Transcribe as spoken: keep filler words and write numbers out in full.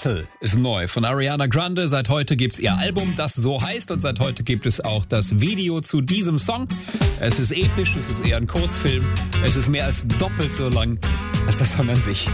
Castle ist neu von Ariana Grande. Seit heute gibt's ihr Album, das so heißt. Und seit heute gibt es auch das Video zu diesem Song. Es ist episch, es ist eher ein Kurzfilm. Es ist mehr als doppelt so lang als der Song an sich.